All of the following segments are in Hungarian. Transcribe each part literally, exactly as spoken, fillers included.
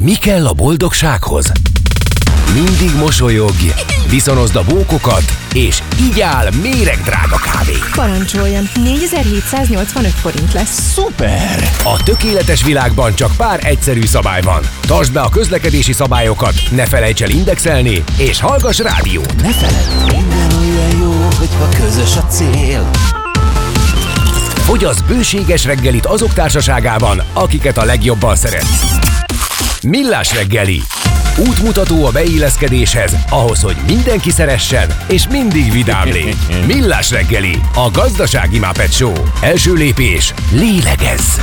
Mi kell a boldogsághoz? Mindig mosolyogj, viszonozd a bókokat, és így áll méregdrága kávé. Parancsoljon, négyezer-hétszáznyolcvanöt forint lesz. Szuper! A tökéletes világban csak pár egyszerű szabály van. Tartsd be a közlekedési szabályokat, ne felejts el indexelni, és hallgass rádiót. Ne feledd, minden olyan jó, hogyha közös a cél. Fogyasz bőséges reggelit azok társaságában, akiket a legjobban szeretsz. Millás reggeli. Útmutató a beilleszkedéshez, ahhoz, hogy mindenki szeressen, és mindig vidám légy. Millás reggeli, a gazdasági Muppet Show. Első lépés, lélegezz!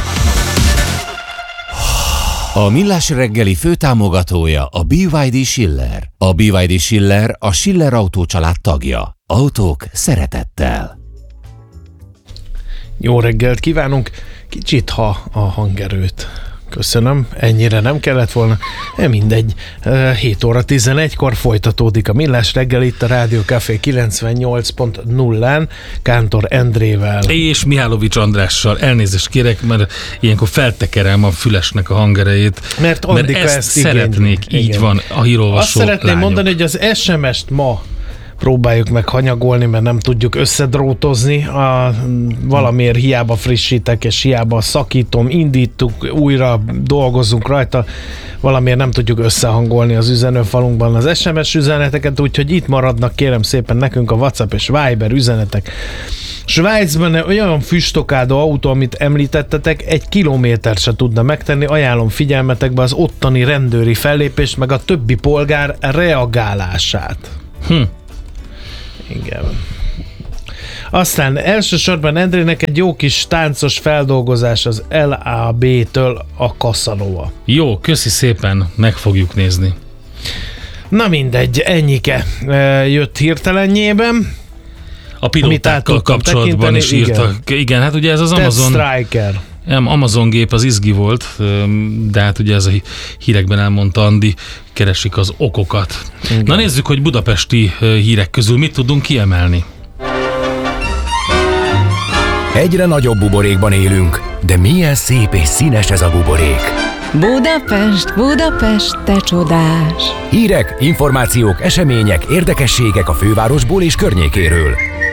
A Millás reggeli főtámogatója a bé vé dé Schiller. A bé vé dé Schiller a Schiller Autó család tagja. Autók szeretettel. Jó reggelt kívánunk! Kicsit ha a hangerőt. Köszönöm, ennyire nem kellett volna. E mindegy, hét óra tizenegykor folytatódik a Millás reggel itt a Rádió Café kilencvennyolc pont nullán Kántor Endrével. És Mihálovics Andrással. Elnézést kérek, mert ilyenkor feltekerem a fülesnek a hangerejét. Mert, mert ezt, ezt szeretnék, így igen. Van a hírolvasó Azt szeretném lányok. mondani, hogy az es em est ma próbáljuk meg hanyagolni, mert nem tudjuk összedrótozni. A, valamiért hiába frissítek, és hiába szakítom, indítunk, újra dolgozunk rajta. Valamiért nem tudjuk összehangolni az üzenőfalunkban az es em es üzeneteket, úgyhogy itt maradnak kérem szépen nekünk a WhatsApp és Viber üzenetek. Svájcban olyan füstokádó autó, amit említettetek, egy kilométert se tudna megtenni. Ajánlom figyelmetekbe az ottani rendőri fellépést, meg a többi polgár reagálását. Hm. Igen. Aztán elsősorban Endrének egy jó kis táncos feldolgozás az el á bé-től a Casanova. Jó, köszi szépen, meg fogjuk nézni. Na mindegy, ennyike jött hirtelenjében. A pilótákkal kapcsolatban is írtak. Igen. igen, hát ugye ez az Amazon... Death Striker. Amazon gép az izgi volt, de hát ugye ez a hírekben elmondta Andi, keresik az okokat. Igen. Na nézzük, hogy budapesti hírek közül mit tudunk kiemelni. Egyre nagyobb buborékban élünk, de milyen szép és színes ez a buborék. Budapest, Budapest, te csodás! Hírek, információk, események, érdekességek a fővárosból és környékéről.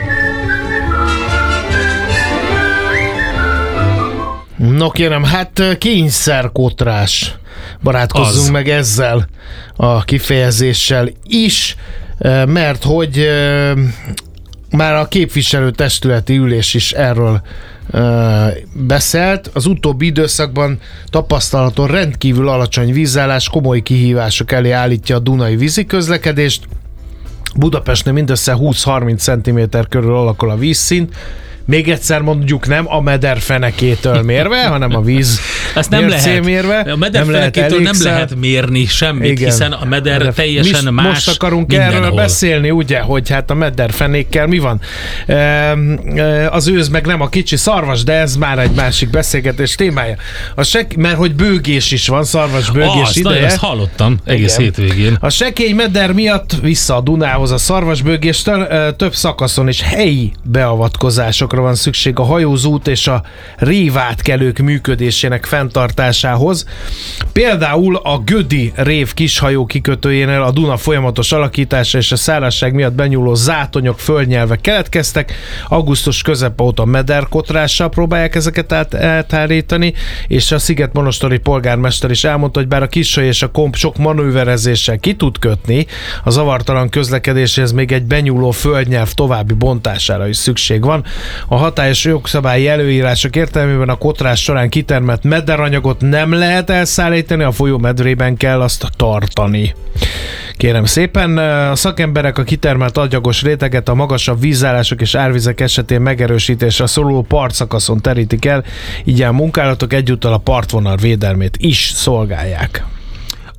No kérem, hát kényszerkotrás. Barátkozzunk az. meg ezzel a kifejezéssel is, mert hogy már a képviselőtestületi ülés is erről beszélt. Az utóbbi időszakban tapasztalaton rendkívül alacsony vízállás komoly kihívások elé állítja a dunai víziközlekedést. Budapestnél mindössze húsz-harminc centiméter körül alakul a vízszint. Még egyszer mondjuk nem a meder fenekétől mérve, hanem a víz Ezt nem lehet. mérve. A meder nem fenekétől lehet nem lehet mérni semmit, igen. hiszen a meder de teljesen mi más most akarunk mindenhol. Erről beszélni, ugye, hogy hát a meder fenékkel mi van? Az őz meg nem a kicsi szarvas, de ez már egy másik beszélgetés témája. A sek, mert hogy bőgés is van, szarvas bőgés ah, ideje. Azt hallottam egész igen. hétvégén. A sekély meder miatt vissza a Dunához a szarvasbőgéstől több szakaszon és helyi beavatkozásokra van szükség a hajózút és a révátkelők működésének fenntartásához. Például a Gödi rév kishajó kikötőjénél a Duna folyamatos alakítása és a szárazság miatt benyúló zátonyok, földnyelvek keletkeztek. Augusztus közepe óta mederkotrással próbálják ezeket át, átállítani, és a szigetmonostori polgármester is elmondta, hogy bár a kishajó és a komp sok manőverezéssel ki tud kötni, a zavartalan közlekedéshez még egy benyúló földnyelv további bontására is szükség van. A hatályos jogszabályi előírások értelmében a kotrás során kitermelt mederanyagot nem lehet elszállítani, a folyó medrében kell azt tartani. Kérem szépen, a szakemberek a kitermelt agyagos réteget a magasabb vízállások és árvizek esetén megerősítésre szoruló partszakaszon terítik el, így a munkálatok egyúttal a partvonal védelmét is szolgálják.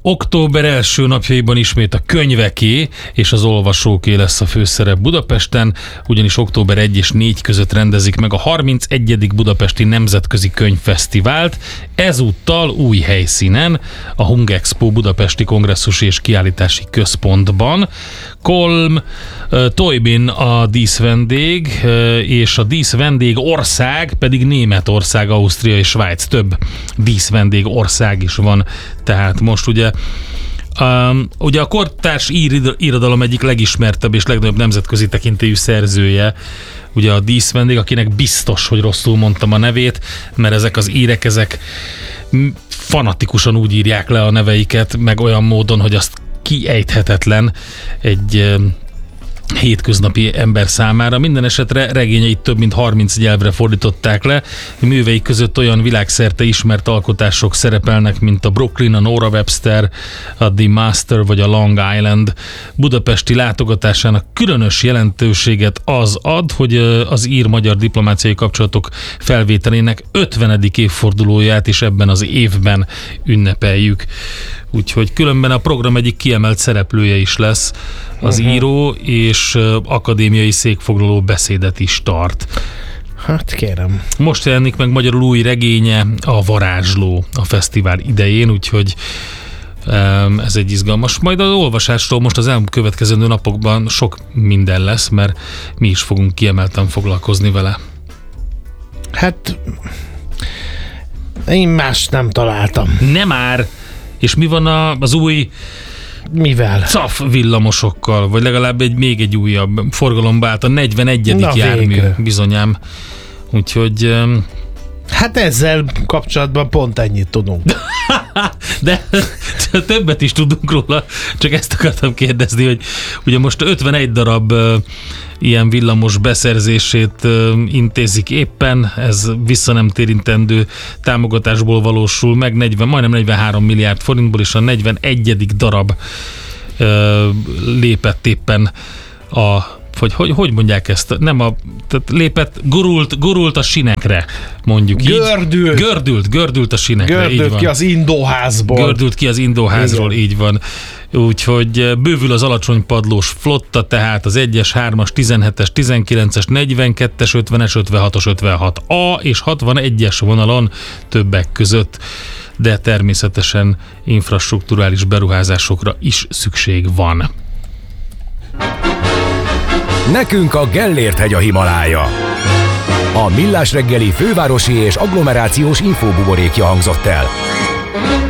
Október első napjaiban ismét a könyveké és az olvasóké lesz a főszerep Budapesten, ugyanis október első és négy között rendezik meg a harmincegyedik Budapesti Nemzetközi Könyvfesztivált, ezúttal új helyszínen, a Hungexpo Budapesti Kongresszusi és Kiállítási Központban. Kolm Toybin a díszvendég, és a díszvendég ország pedig Németország, Ausztria és Svájc. Több díszvendég ország is van, tehát most ugye Um, ugye a kortárs ír irodalom egyik legismertebb és legnagyobb nemzetközi tekintélyű szerzője, ugye a díszvendég, akinek biztos, hogy rosszul mondtam a nevét, mert ezek az írek, ezek fanatikusan úgy írják le a neveiket, meg olyan módon, hogy azt kiejthetetlen egy hétköznapi ember számára. Minden esetre regényeit több mint harminc nyelvre fordították le. Műveik között olyan világszerte ismert alkotások szerepelnek, mint a Brooklyn, a Nora Webster, a The Master vagy a Long Island. Budapesti látogatásának különös jelentőséget az ad, hogy az ír-magyar diplomáciai kapcsolatok felvételének ötvenedik évfordulóját is ebben az évben ünnepeljük. Úgyhogy különben a program egyik kiemelt szereplője is lesz az uh-huh. író, és akadémiai székfoglaló beszédet is tart. Hát kérem. Most jelenik meg magyarul új regénye, a Varázsló a fesztivál idején, úgyhogy ez egy izgalmas. Majd az olvasásról most az elkövetkező napokban sok minden lesz, mert mi is fogunk kiemelten foglalkozni vele. Hát én más nem találtam. Nem már! És mi van a, az új mivel? caf villamosokkal, vagy legalább egy még egy újabb forgalomba állt a negyvenegyedik Na, jármű végre. Bizonyám. Úgyhogy... Hát ezzel kapcsolatban pont ennyit tudunk. De többet is tudunk róla, csak ezt akartam kérdezni, hogy ugye most ötvenegy darab uh, ilyen villamos beszerzését uh, intézik éppen, ez vissza nem térintendő támogatásból valósul meg, negyven, majdnem negyvenhárom milliárd forintból, és a negyvenegyedik darab uh, lépett éppen a Hogy, hogy hogy mondják ezt? Nem a, tehát lépett, gurult, gurult a sinekre, mondjuk gördült. így. Gördült. Gördült a sinekre, gördült így van. ki az indóházból. Gördült ki az indóházról, Igen. így van. Úgyhogy bővül az alacsony padlós flotta, tehát az egyes, hármas, tizenhetes, tizenkilences, negyvenkettes, ötvenes, ötvenhatos, ötvenhat A és hatvanegyes vonalon többek között, de természetesen infrastrukturális beruházásokra is szükség van. Nekünk a Gellért-hegy a Himalája. A Millás reggeli fővárosi és agglomerációs infóbuborékja hangzott el.